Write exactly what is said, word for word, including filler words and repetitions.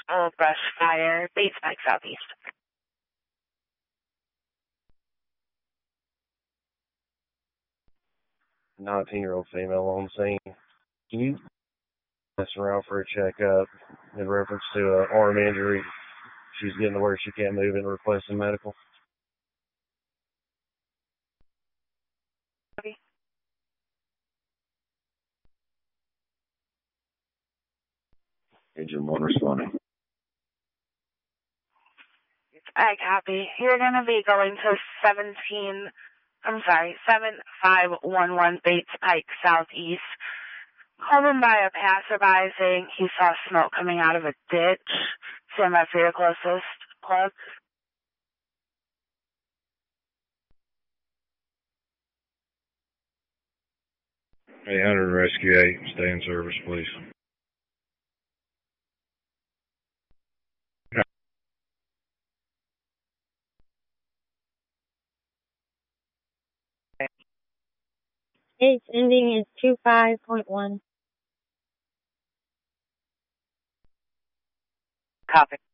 Old Brush Fire, Bates Pike Southeast. nineteen-year-old female on scene. Can you mess around for a checkup in reference to an arm injury? She's getting to where she can't move and requesting medical. Okay. Agent one responding. I copy. You're going to be going to seventeen, I'm sorry, seven five one one Bates Pike Southeast. Called in by a passerby saying he saw smoke coming out of a ditch. Stand by for your closest plug. eight hundred Rescue eight, stay in service, please. Its ending is two five point one. Copy.